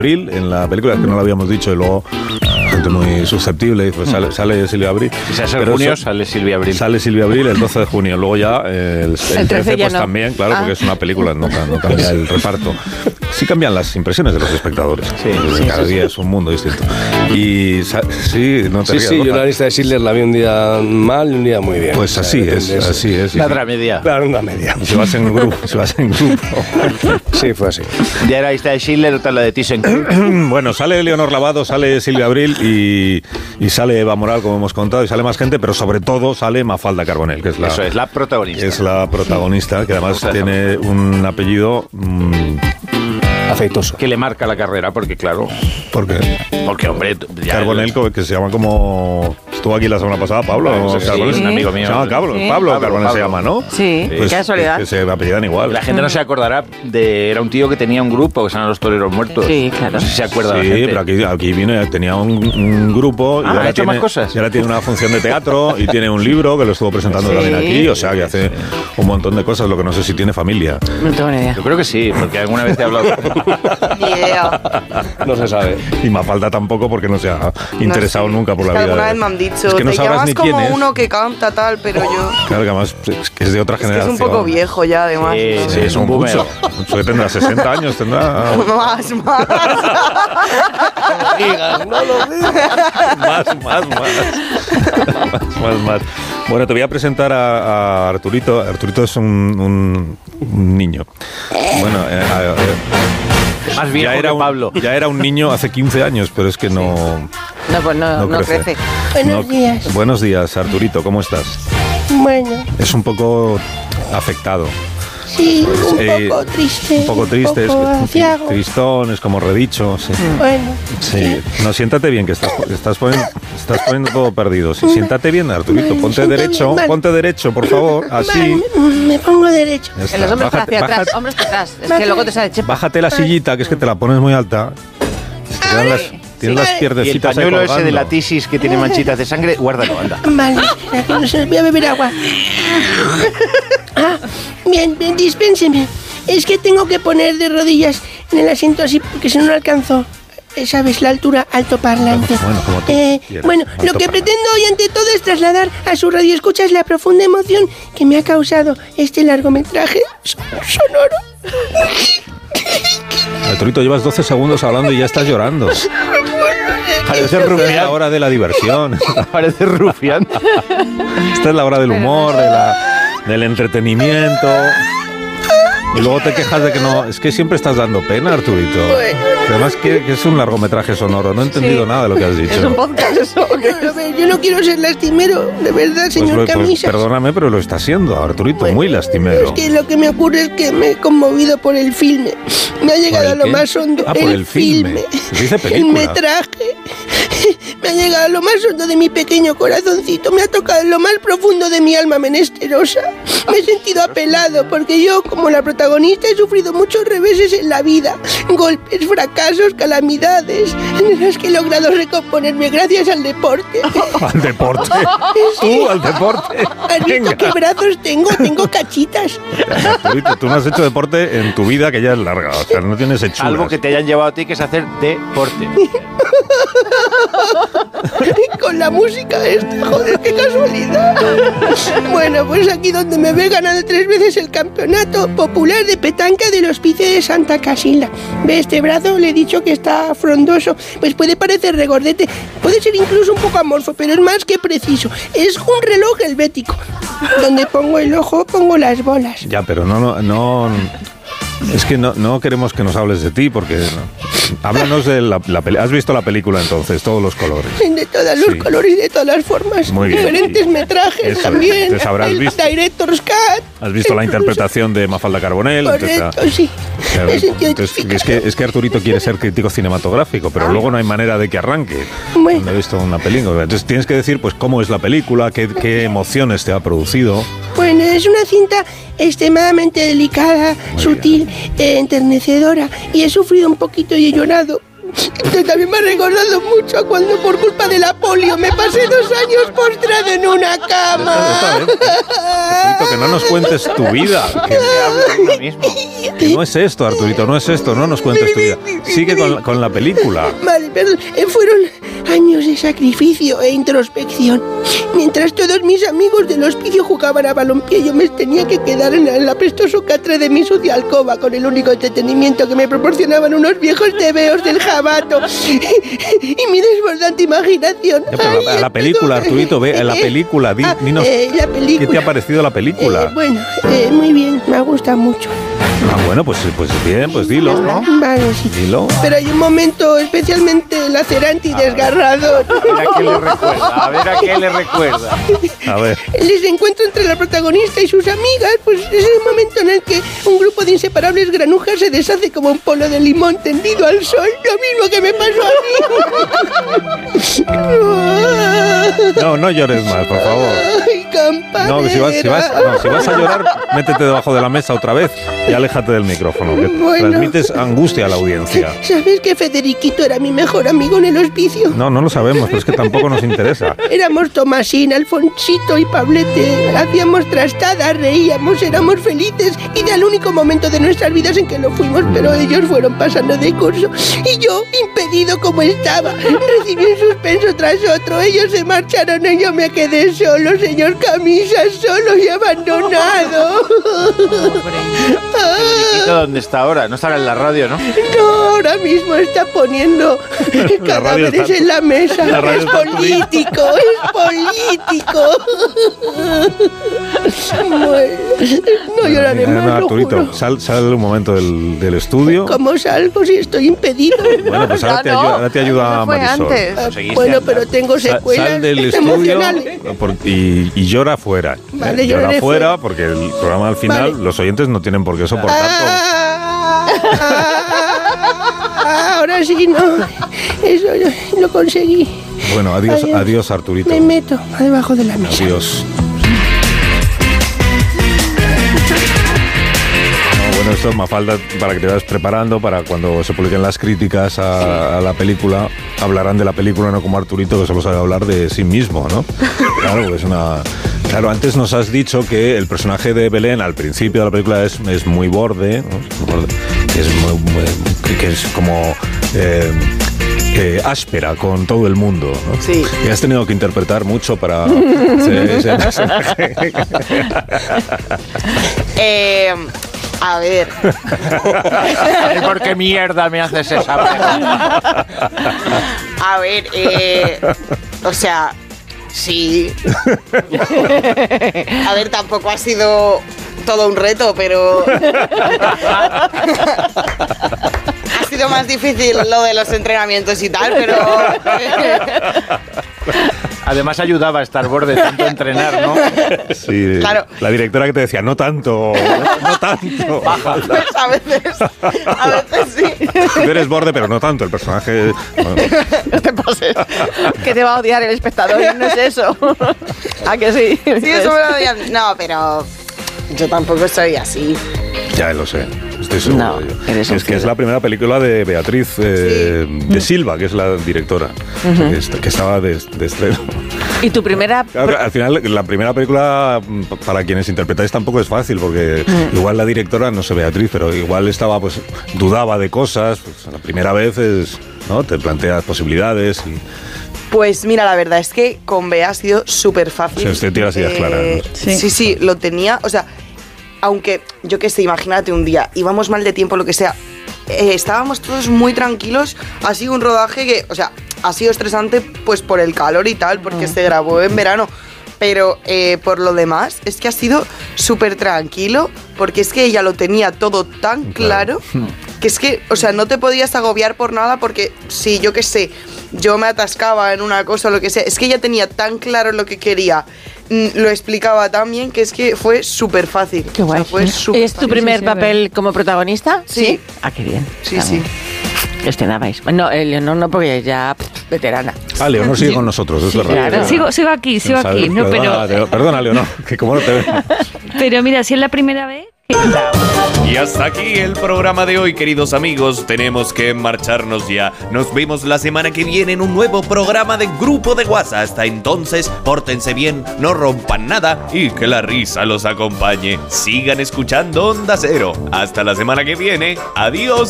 Abril en la película, que no lo habíamos dicho, y luego gente muy susceptible, y pues sale Silvia Abril. Si se hace en junio, sale Silvia Abril. Sale Silvia Abril el 12 de junio. Luego ya el 13 pues no. También, claro, porque es una película, no cambia el reparto. Sí cambian las impresiones de los espectadores. Cada día es un mundo distinto. Y sí, no te rías. Sí, yo la lista de Schindler la vi un día mal y un día muy bien. Pues así es. La otra media. Claro, una media. Si vas en grupo. Sí, fue así. Ya era la lista de Schindler, otra la de ThyssenKrupp. Bueno, sale Leonor Lavado, sale Silvia Abril y sale Eva Moral, como hemos contado, y sale más gente, pero sobre todo sale Mafalda Carbonell, que es la protagonista. Es la protagonista, que además tiene un apellido afeitoso. Que le marca la carrera, porque claro. ¿Por qué? Porque, hombre... Carbonell, que se llama como... Estuvo aquí la semana pasada, Pablo. Carbonell es un amigo mío. Se llama Pablo Carbonell se llama, ¿no? Sí, pues, qué casualidad. Que se apellidan igual. La gente no se acordará Era un tío que tenía un grupo que se llama Los Toreros Muertos. Sí, claro. No sé si se acuerda la Sí, gente. pero aquí vino, tenía un grupo y ¿ha ahora hecho más cosas? Y ahora tiene una función de teatro y tiene un libro que lo estuvo presentando también aquí, o sea que hace un montón de cosas, lo que no sé si tiene familia. No tengo ni idea. Yo creo que sí, porque alguna vez he hablado No se sabe. Y Mafalda tampoco, porque no se ha interesado nunca por la vida. Alguna vez me han dicho, es que no te sabrás llamas ni como quién es. uno que canta tal, pero yo... Claro, que además es que es de otra generación. Es un poco viejo ya, además. Sí, es un boomer. Mucho que tendrá 60 años, tendrá... Más. No lo digas. Más. Bueno, te voy a presentar a Arturito. Arturito es un niño. Bueno, más viejo que Pablo. Ya era un niño hace 15 años, pero es que no crece. Buenos días. Buenos días, Arturito, ¿cómo estás? Bueno. Es un poco afectado. Sí, un poco triste. Un poco triste, es tristón, es como redicho. Sí. Bueno. Sí. No, siéntate bien, que estás poniendo todo perdido. Sí, siéntate bien, Arturito. Ponte derecho, por favor. Así. Me pongo derecho. En los hombros hacia atrás, hombros hacia atrás. Es que luego te sale chepa. Bájate la sillita, que es que te la pones muy alta. Tienes las pierdecitas. Y el pañuelo ahí ese colgando. de la tisis que tiene manchitas de sangre, guárdalo, anda. Vale, voy a beber agua. Bien, dispénseme. Es que tengo que poner de rodillas en el asiento así porque si no no alcanzo. ¿Sabes? La altura altoparlante. Bueno, lo que pretendo hoy ante todo es trasladar a su radioescuchas la profunda emoción que me ha causado este largometraje sonoro. Arturito, llevas 12 segundos hablando y ya estás llorando. Parece Esta rufián. es la hora de la diversión. Parece rufián. Esta es la hora del humor, del entretenimiento. Y luego te quejas de que no... Es que siempre estás dando pena, Arturito. Además que es un largometraje sonoro. No he entendido nada de lo que has dicho. Es un podcast eso. A ver, yo no quiero ser lastimero, de verdad, señor Camisas. Perdóname, pero lo está haciendo, Arturito, muy lastimero. Es que lo que me ocurre es que me he conmovido por el filme. Me ha llegado a lo más hondo. Por el filme. Dice película. El metraje. Me ha llegado a lo más hondo de mi pequeño corazoncito. Me ha tocado en lo más profundo de mi alma menesterosa. Me he sentido apelado porque yo, como la protagonista, he sufrido muchos reveses en la vida. Golpes, fracasos, calamidades, en las que he logrado recomponerme gracias al deporte. ¿Al deporte? Sí. Al deporte. ¿Has visto qué brazos tengo? Tengo cachitas. Arturito, tú no has hecho deporte en tu vida, que ya es larga. O sea, no tienes hechuras. Algo que te hayan llevado a ti, que es hacer deporte. Con la música esta, joder, qué casualidad. Bueno, pues aquí donde me ve ganado 3 veces el campeonato popular de petanca del Hospicio de Santa Casilda. ¿Ve este brazo? Le he dicho que está frondoso. Pues puede parecer regordete, puede ser incluso un poco amorfo, pero es más que preciso. Es un reloj helvético. Donde pongo el ojo, pongo las bolas. Ya, pero no. Es que no queremos que nos hables de ti, porque... Háblanos de la película. ¿Has visto la película entonces? Todos los colores. De todos los colores y de todas las formas. Muy bien. Diferentes metrajes Eso también. es. Habrás visto. Director's Cut. ¿Has visto la interpretación de Mafalda Carbonell? Correcto, sí. Es que Arturito quiere ser crítico cinematográfico, pero luego no hay manera de que arranque. Bueno. No he visto una película. Entonces tienes que decir pues cómo es la película, qué emociones te ha producido. Bueno, es una cinta extremadamente delicada, sutil, enternecedora, y he sufrido un poquito y he llorado Esto también me ha recordado mucho a cuando por culpa de la polio me pasé 2 años postrado en una cama. Arturito, que no nos cuentes tu vida. Que no es esto, Arturito, no es esto, no nos cuentes tu vida. Sigue con la película. Vale, perdón. Fueron años de sacrificio e introspección. Mientras todos mis amigos del hospicio jugaban a balompié, yo me tenía que quedar en la apestoso catre de mi sucia alcoba con el único entretenimiento que me proporcionaban unos viejos tebeos del jabato y mi desbordante imaginación. Ya, pero a la película, Arturito, ve a la película. Dinos, la película. ¿Qué te ha parecido la película? Bueno, muy bien, me gusta mucho. Bueno, pues bien, pues dilo, ¿no? Vale, sí. Dilo. Pero hay un momento especialmente lacerante y desgarrador. A ver a qué le recuerda. A ver. El desencuentro entre la protagonista y sus amigas, pues es el momento en el que un grupo de inseparables granujas se deshace como un polo de limón tendido al sol. Lo mismo que me pasó a mí. No llores más, por favor. Ay, campanera. No, si vas a llorar, métete debajo de la mesa otra vez y aléjate del micrófono, que transmites angustia a la audiencia. ¿Sabes que Federiquito era mi mejor amigo en el hospicio? No lo sabemos, pero es que tampoco nos interesa. Éramos Tomasín, Alfonsito y Pablete. Hacíamos trastadas, reíamos, éramos felices y era el único momento de nuestras vidas en que lo fuimos, pero ellos fueron pasando de curso. Y yo, impedido como estaba, recibí un suspenso tras otro. Ellos se marcharon y yo me quedé solo, señor Camisa, solo y abandonado. Federiquito, ¿dónde está ahora? No estará en la radio, ¿no? No, ahora mismo está poniendo cadáveres en la mesa. Es político, es político. No lloraré más, lo Arturito, juro. sal un momento del estudio. ¿Cómo salgo si estoy impedido? Bueno, pues ahora te ayuda Marisol. Bueno, pero tengo secuelas Sal del estudio emocionales. y llora fuera. Vale, llora lloraré fuera porque el programa al final los oyentes no tienen por qué soportar Ahora sí, no. Eso lo conseguí. Bueno, adiós Arturito. Me meto debajo de la mesa. Adiós. Bueno, esto es Mafalda para que te vayas preparando para cuando se publiquen las críticas a la película. Hablarán de la película, no como Arturito, que solo sabe hablar de sí mismo, ¿no? Claro, es una... Claro, antes nos has dicho que el personaje de Belén al principio de la película es muy borde, ¿no? Que es como áspera con todo el mundo, ¿no? Sí. Y has tenido que interpretar mucho para ese personaje. A ver. ¿Por qué mierda me haces esa pregunta? A ver, o sea, sí. A ver, tampoco ha sido todo un reto, pero ha sido más difícil lo de los entrenamientos y tal, pero Además ayudaba a estar borde tanto entrenar, ¿no? Sí, claro. La directora que te decía, no tanto, no tanto. Baja. Pues a veces sí. Tú eres borde, pero no tanto, el personaje... Bueno. No te pases. Que te va a odiar el espectador, no es eso. ¿A que sí? Sí, eso me lo odian. No, pero yo tampoco soy así. Ya lo sé. Estoy seguro No, de ello. eres Es que es la primera película de Beatriz de Silva, que es la directora, que estaba de estreno. ¿Y tu primera...? Claro, al final, la primera película, para quienes interpretáis, tampoco es fácil, porque igual la directora, no sé Beatriz, pero igual estaba, pues, dudaba de cosas. Pues, la primera vez es, ¿no? Te planteas posibilidades y... Pues mira, la verdad es que con Bea ha sido súper fácil. O sea, usted tiene las ideas claras, ¿no? Sí, lo tenía, o sea... Aunque, yo qué sé, imagínate un día, íbamos mal de tiempo, lo que sea, estábamos todos muy tranquilos, ha sido un rodaje que, o sea, ha sido estresante pues por el calor y tal, porque se grabó en verano, pero por lo demás es que ha sido súper tranquilo, porque es que ella lo tenía todo tan claro, que es que, o sea, no te podías agobiar por nada, porque si, yo qué sé, yo me atascaba en una cosa o lo que sea, es que ella tenía tan claro lo que quería, lo explicaba tan bien, que es que fue súper fácil. Qué guay. O sea, fue súper ¿Es tu primer papel como protagonista? Sí. Ah, qué bien. Sí, sí. Gestionabais. No, Leonor no, porque ya veterana. Ah, Leonor sigue con nosotros, es verdad. Claro. Sigo aquí, no, pero... Perdona, Leonor, que como no te veo. Pero mira, si es la primera vez Y hasta aquí el programa de hoy, queridos amigos. Tenemos que marcharnos ya. Nos vemos la semana que viene en un nuevo programa de Grupo de WhatsApp. Hasta entonces, pórtense bien, no rompan nada y que la risa los acompañe. Sigan escuchando Onda Cero. Hasta la semana que viene. Adiós.